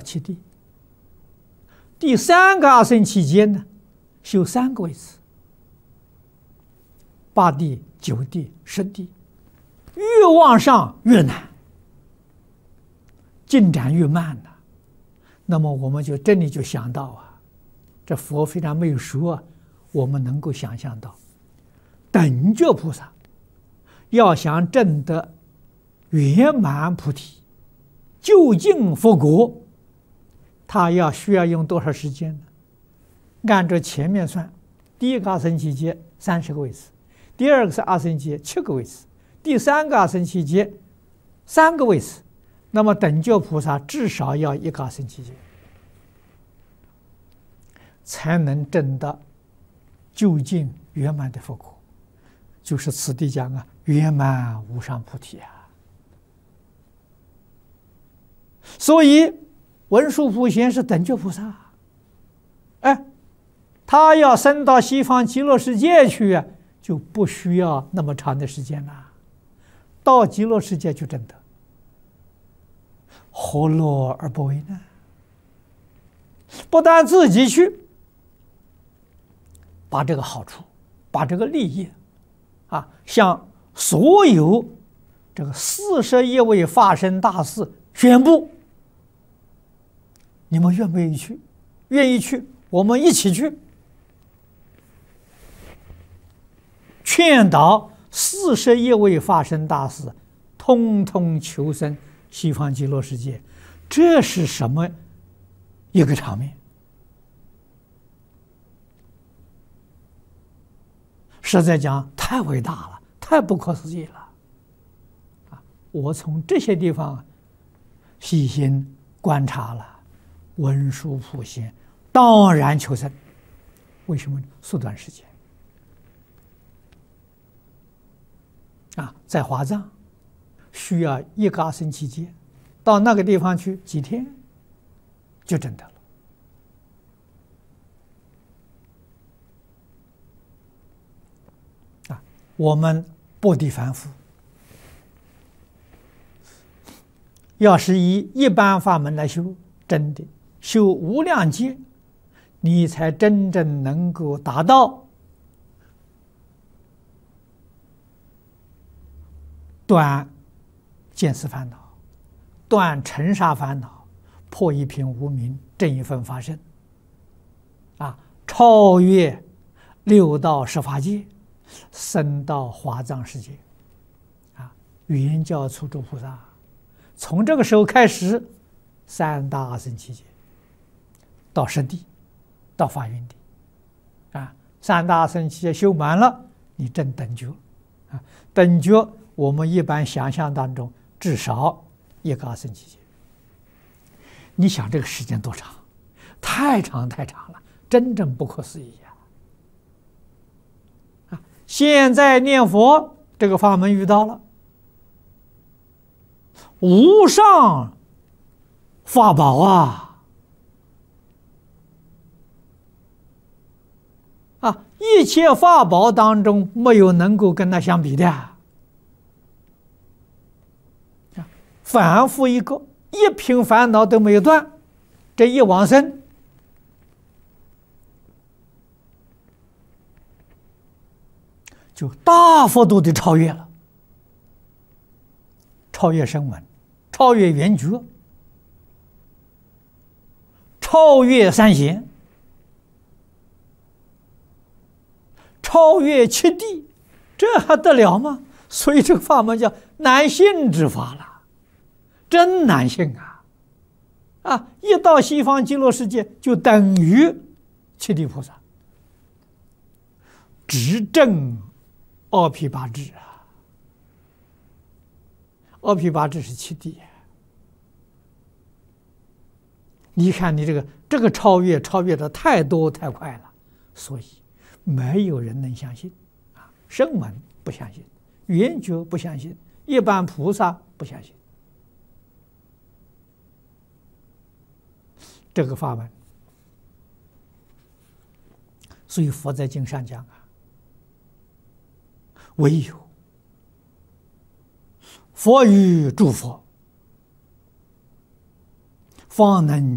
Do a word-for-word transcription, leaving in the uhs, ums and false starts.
七地。第三个阿僧祇劫呢，修三个位次，八地、九地、十地，越往上越难，进展越慢了。那么我们就这里就想到啊，这佛非常没有说啊，我们能够想象到，等觉菩萨要想证得圆满菩提，究竟佛果，他要需要用多少时间呢？按照前面算，第一个阿僧祇劫三十个位次，第二个是阿僧祇劫七个位次，第三个阿僧祇劫三个位次，那么等觉菩萨至少要一个阿僧祇劫，才能证得究竟圆满的佛果，就是此地讲啊，圆满无上菩提啊。所以文殊普贤是等觉菩萨，哎，他要升到西方极乐世界去啊，就不需要那么长的时间了，到极乐世界就证得，何乐而不为呢？不但自己去，把这个好处，把这个利益啊，向所有这个四十一位法身大士宣布。你们愿不愿意去？愿意去，我们一起去，劝导四十一位法身大士，通通求生西方极乐世界。这是什么一个场面？实在讲，太伟大了，太不可思议了。啊，我从这些地方细心观察了。文殊普贤当然求生，为什么？缩短时间啊，在华藏需要一个阿僧祇劫，到那个地方去几天就证得了啊。我们薄地凡夫，要是以一般法门来修，真的修无量劫，你才真正能够达到断见思烦恼，断尘沙烦恼，破一品无明，正一分法身啊，超越六道十法界，升到华藏世界啊，圆教初住菩萨，从这个时候开始，三大阿僧祇劫到十地，到法云地啊，三大阿僧祇劫修满了，你证等觉啊，等觉我们一般想象当中至少一个阿僧祇劫。你想这个时间多长？太长太长了，真正不可思议呀！啊，现在念佛这个法门遇到了无上法宝啊！啊，一切法宝当中没有能够跟它相比的啊！反复一个，一品烦恼都没有断，这一往生，就大幅度的超越了，超越声闻，超越缘觉，超越三贤，超越七地，这还得了吗？所以这个法门叫难信之法了。真难信啊！啊，一到西方极乐世界就等于七地菩萨，直证阿毗跋致啊！阿毗跋致是七地，你看你这个这个超越，超越的太多太快了，所以没有人能相信啊！声闻不相信，缘觉不相信，一般菩萨不相信。这个法门，所以佛在经上讲啊，唯有佛与诸佛，方能